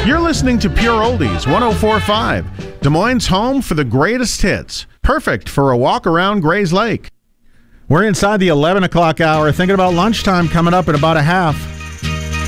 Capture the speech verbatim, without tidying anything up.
You're listening to Pure Oldies one oh four point five, Des Moines' home for the greatest hits. Perfect for a walk around Grays Lake. We're inside the eleven o'clock hour, thinking about lunchtime coming up in about a half.